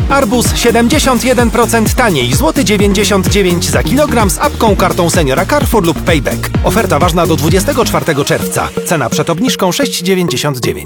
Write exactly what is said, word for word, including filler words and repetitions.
Arbuz siedemdziesiąt jeden procent taniej, złoty dziewięćdziesiąt dziewięć za kilogram z apką, kartą seniora Carrefour lub Payback. Oferta ważna do dwudziestego czwartego czerwca. Cena przed obniżką sześć dziewięćdziesiąt dziewięć.